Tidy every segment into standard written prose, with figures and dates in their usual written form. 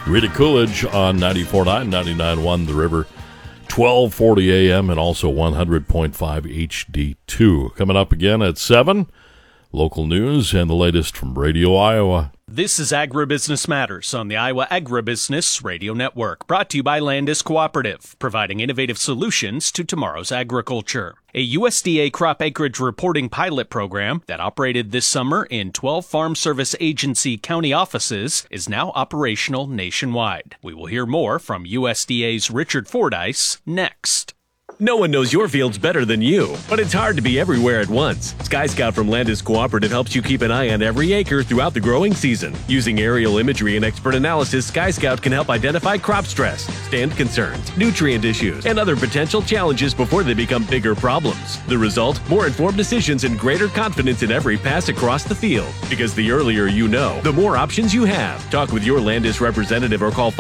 Rita Coolidge on 94.9, 99.1 The River, 1240 AM, and also 100.5 HD2. Coming up again at 7, local news and the latest from Radio Iowa. This is Agribusiness Matters on the Iowa Agribusiness Radio Network, brought to you by Landis Cooperative, providing innovative solutions to tomorrow's agriculture. A USDA crop acreage reporting pilot program that operated this summer in 12 Farm Service Agency county offices is now operational nationwide. We will hear more from USDA's Richard Fordyce next. No one knows your fields better than you, but it's hard to be everywhere at once. Sky Scout from Landis Cooperative helps you keep an eye on every acre throughout the growing season. Using aerial imagery and expert analysis, Sky Scout can help identify crop stress, stand concerns, nutrient issues, and other potential challenges before they become bigger problems. The result? More informed decisions and greater confidence in every pass across the field. Because the earlier you know, the more options you have. Talk with your Landis representative or call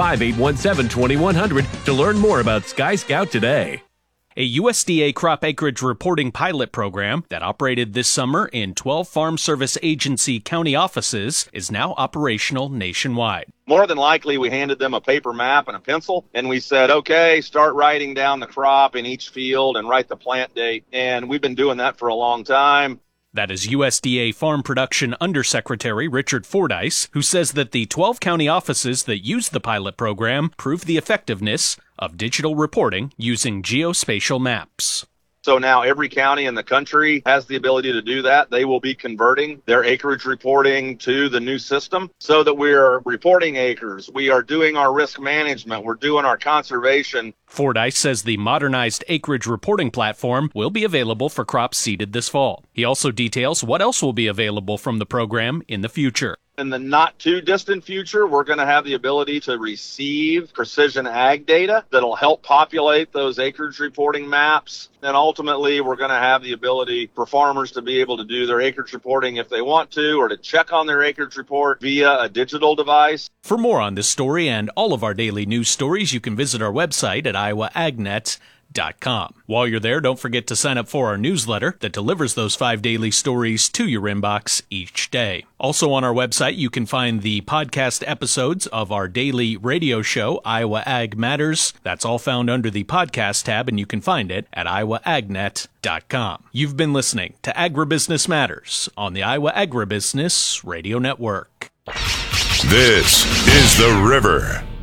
515-817-2100 to learn more about Sky Scout today. A USDA crop acreage reporting pilot program that operated this summer in 12 Farm Service Agency county offices is now operational nationwide. More than likely, we handed them a paper map and a pencil, and we said, okay, start writing down the crop in each field and write the plant date. And we've been doing that for a long time. That is USDA Farm Production Undersecretary Richard Fordyce, who says that the 12 county offices that used the pilot program proved the effectiveness of digital reporting using geospatial maps. So now every county in the country has the ability to do that. They will be converting their acreage reporting to the new system so that we're reporting acres. We are doing our risk management. We're doing our conservation. Fordyce says the modernized acreage reporting platform will be available for crops seeded this fall. He also details what else will be available from the program in the future. In the not too distant future, we're going to have the ability to receive precision ag data that'll help populate those acreage reporting maps. And ultimately, we're going to have the ability for farmers to be able to do their acreage reporting if they want to, or to check on their acreage report via a digital device. For more on this story and all of our daily news stories, you can visit our website at iowaagnet.com. While you're there, don't forget to sign up for our newsletter that delivers those 5 daily stories to your inbox each day. Also on our website, you can find the podcast episodes of our daily radio show, Iowa Ag Matters. That's all found under the podcast tab, and you can find it at iowaagnet.com. You've been listening to Agribusiness Matters on the Iowa Agribusiness Radio Network. This is The River.